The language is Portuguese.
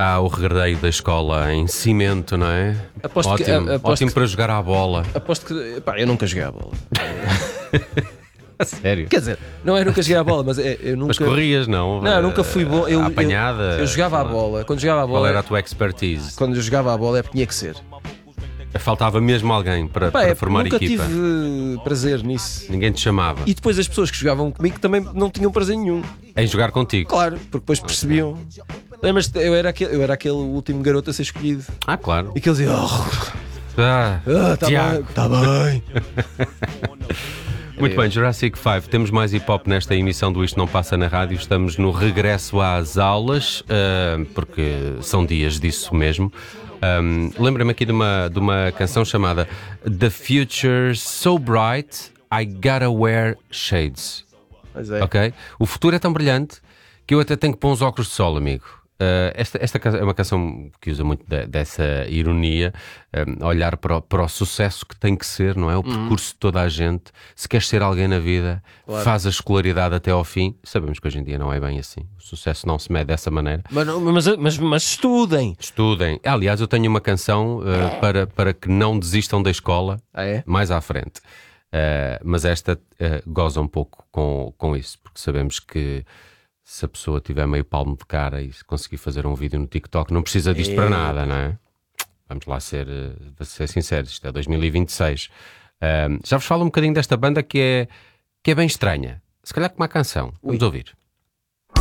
O regradeio da escola em cimento, não é? Ótimo para jogar à bola. Aposto que. Pá, eu nunca joguei à bola. A sério? Quer dizer, não é nunca joguei à bola, mas eu nunca. Mas corrias, não? Não, eu nunca fui bom. Apanhada? Eu jogava à bola. Quando jogava à bola. Qual era a tua expertise? Quando eu jogava à bola é porque tinha que ser. Faltava mesmo alguém para formar nunca equipa. Nunca tive prazer nisso. Ninguém te chamava. E depois as pessoas que jogavam comigo também não tinham prazer nenhum. Em jogar contigo? Claro, porque depois percebiam. Lembras-te, eu era aquele último garoto a ser escolhido. Claro. E que eles diziam: está bem. Muito bem, Jurassic 5. Temos mais hip-hop nesta emissão do Isto Não Passa na Rádio. Estamos no regresso às aulas, porque são dias disso mesmo. Lembra-me aqui de uma canção chamada The Future's So Bright, I Gotta Wear Shades. Pois é. Ok? O futuro é tão brilhante que eu até tenho que pôr uns óculos de sol, amigo. Esta é uma canção que usa muito dessa ironia, olhar para o sucesso que tem que ser, não é? O percurso de toda a gente. Se queres ser alguém na vida, claro, faz a escolaridade até ao fim. Sabemos que hoje em dia não é bem assim. O sucesso não se mede dessa maneira. Mas estudem. Estudem. Aliás, eu tenho uma canção para que não desistam da escola mais à frente. Mas esta goza um pouco com isso, porque sabemos que se a pessoa tiver meio palmo de cara e conseguir fazer um vídeo no TikTok, não precisa disto para nada, não é? Vamos lá ser sinceros, isto é 2026. Já vos falo um bocadinho desta banda que é bem estranha. Se calhar com uma canção. Vamos ouvir.